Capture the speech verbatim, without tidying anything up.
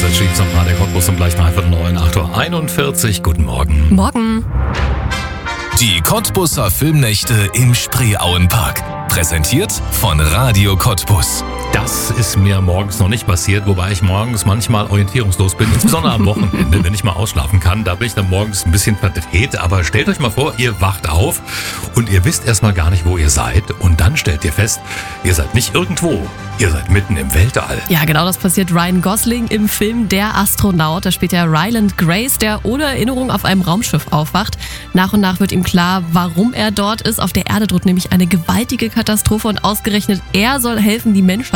Desert Chiefs am Radio Cottbus um gleich mal Viertel neun, acht Uhr einundvierzig. Guten Morgen. Morgen. Die Cottbuser Filmnächte im Spreeauenpark. Präsentiert von Radio Cottbus. Das ist mir morgens noch nicht passiert, wobei ich morgens manchmal orientierungslos bin, insbesondere am Wochenende, wenn ich mal ausschlafen kann. Da bin ich dann morgens ein bisschen verdreht, aber stellt euch mal vor, ihr wacht auf und ihr wisst erstmal gar nicht, wo ihr seid und dann stellt ihr fest, ihr seid nicht irgendwo, ihr seid mitten im Weltall. Ja, genau das passiert Ryan Gosling im Film Der Astronaut. Da spielt ja Ryland Grace, der ohne Erinnerung auf einem Raumschiff aufwacht. Nach und nach wird ihm klar, warum er dort ist. Auf der Erde droht nämlich eine gewaltige Katastrophe und ausgerechnet er soll helfen, die Menschheit